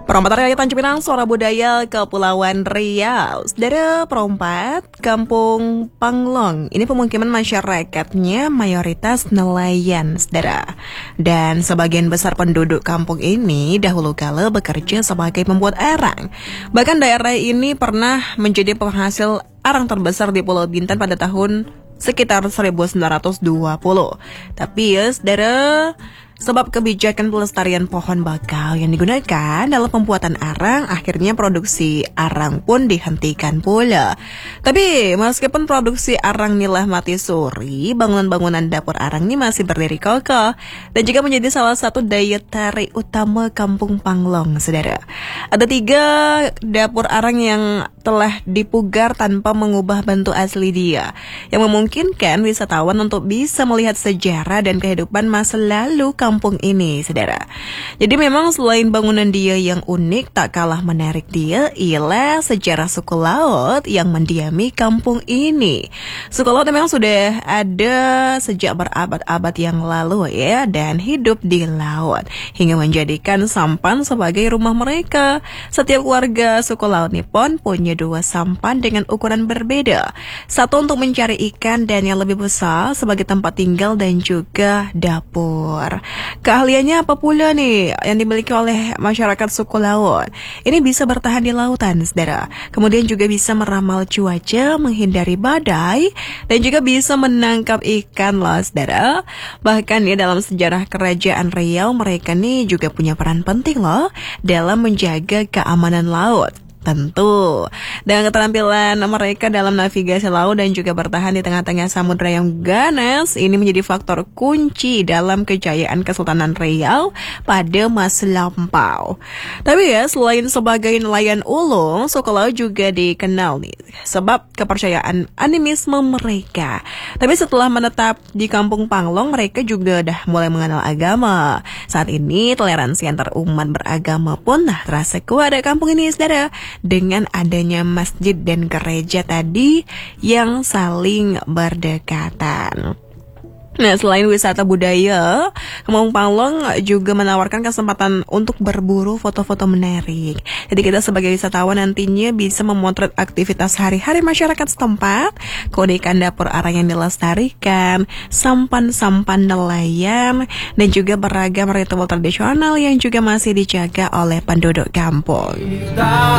Perompak Rakyat Tanjung Pinang, suara budaya Kepulauan Riau. Saudara, perompak Kampung Panglong. Ini pemukiman masyarakatnya mayoritas nelayan, saudara. Dan sebagian besar penduduk kampung ini dahulu kala bekerja sebagai pembuat arang. Bahkan daerah ini pernah menjadi penghasil arang terbesar di Pulau Bintan pada tahun sekitar 1920. Tapi ya, saudara, sebab kebijakan pelestarian pohon bakau yang digunakan dalam pembuatan arang, akhirnya produksi arang pun dihentikan pula. Tapi meskipun produksi arang nilah mati suri, bangunan-bangunan dapur arang ini masih berdiri kokoh dan juga menjadi salah satu daya tarik utama Kampung Panglong, saudara. Ada 3 dapur arang yang telah dipugar tanpa mengubah bentuk asli dia, yang memungkinkan wisatawan untuk bisa melihat sejarah dan kehidupan masa lalu kampung ini, saudara. Jadi memang selain bangunan dia yang unik, tak kalah menarik dia ialah sejarah suku laut yang mendiami kampung ini. Suku laut memang sudah ada sejak berabad-abad yang lalu ya, dan hidup di laut hingga menjadikan sampan sebagai rumah mereka. Setiap warga suku laut Nippon punya 2 sampan dengan ukuran berbeda. Satu untuk mencari ikan dan yang lebih besar sebagai tempat tinggal dan juga dapur. Keahliannya apa pula nih yang dimiliki oleh masyarakat suku laut? Ini bisa bertahan di lautan, saudara. Kemudian juga bisa meramal cuaca, menghindari badai, dan juga bisa menangkap ikan loh, saudara. Bahkan ya, dalam sejarah kerajaan Riau, mereka nih juga punya peran penting loh dalam menjaga keamanan laut. Tentu, dengan keterampilan mereka dalam navigasi laut dan juga bertahan di tengah-tengah samudera yang ganas, ini menjadi faktor kunci dalam kejayaan Kesultanan Riau pada masa lampau. Tapi ya, selain sebagai nelayan ulung, suku laut juga dikenal nih sebab kepercayaan animisme mereka. Tapi setelah menetap di Kampung Panglong, mereka juga udah mulai mengenal agama. Saat ini toleransi antar umat beragama pun terasa kuat di kampung ini, saudara, dengan adanya masjid dan gereja tadi yang saling berdekatan. Nah, selain wisata budaya, Kampung Panglong juga menawarkan kesempatan untuk berburu foto-foto menarik. Jadi kita sebagai wisatawan nantinya bisa memotret aktivitas hari-hari masyarakat setempat, keunikan dapur arang yang dilestarikan, sampan-sampan nelayan, dan juga beragam ritual tradisional yang juga masih dijaga oleh penduduk kampung.